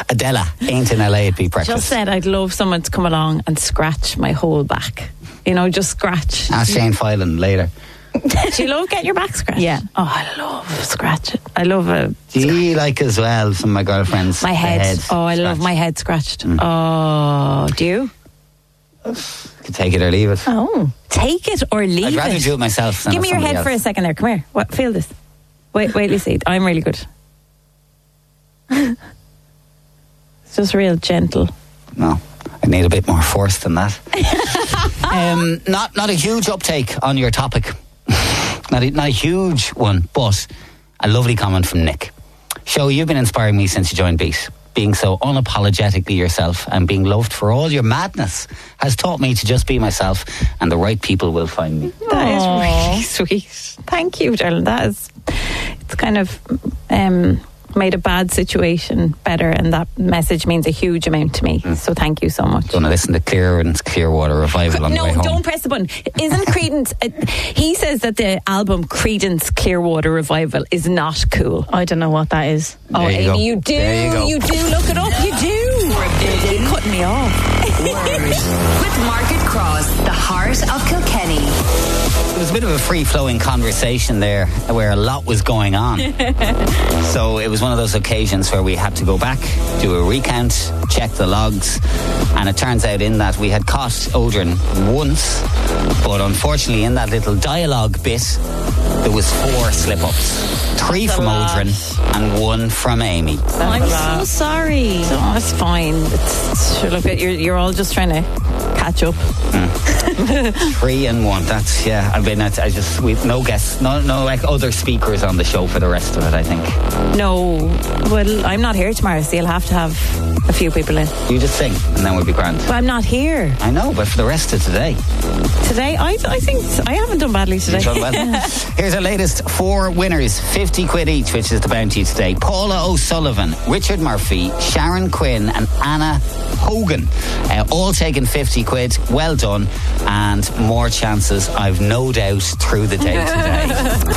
Adela ain't in LA at Beat Breakfast. Just said I'd love someone to come along and scratch my whole back. You know, just scratch. Ask Shane Filan later. Do you love getting your back scratched? Yeah. Oh, I love scratching. I love a... Do you like as well, some of my girlfriends? My head. Oh, I scratched. love my head scratched. Oh, do you? You can take it or leave it. Oh. Take it or leave it? I'd rather do it myself than Give me your somebody head for a else. second there. Come here. What? Feel this. Wait, Lucy. I'm really good. It's just real gentle. No, I need a bit more force than that. Not a huge uptake on your topic. Not a huge one, but a lovely comment from Nick. Show, you've been inspiring me since you joined Beat. Being so unapologetically yourself and being loved for all your madness has taught me to just be myself, and the right people will find me. That is really sweet. Thank you, darling. It's kind of made a bad situation better, and that message means a huge amount to me. So thank you so much. Going to listen to Clearwater Revival on the way home. No, don't press the button. Isn't Creedence... he says that the album Creedence Clearwater Revival is not cool. I don't know what that is. Oh, There you go. Amy, you do. There you go. You do. Look it up. You do. You're cutting me off. With Margaret Cross, the heart of Kilkenny. It was a bit of a free-flowing conversation there where a lot was going on. So it was one of those occasions where we had to go back, do a recount, check the logs, and it turns out in that we had caught Odrin once, but unfortunately in that little dialogue bit there was 4 slip-ups. 3 That's a from lot. Odrin and 1 from Amy. I'm so sorry. Oh, it's fine. Sure, look, you're all just trying to catch up. 3 and 1. That's, yeah. I mean, we've no guests, no like other speakers on the show for the rest of it, I think. No, well, I'm not here tomorrow, so you'll have to have a few people in. You just sing and then we'll be grand. But I'm not here I know, but for the rest of today. today. I think I haven't done badly today. You've done well. Here's our latest 4 winners, 50 quid each, which is the bounty today. Paula O'Sullivan, Richard Murphy, Sharon Quinn and Anna Hogan, all taking 50 quid. Well done, and more chances, I've no doubt, through the day today.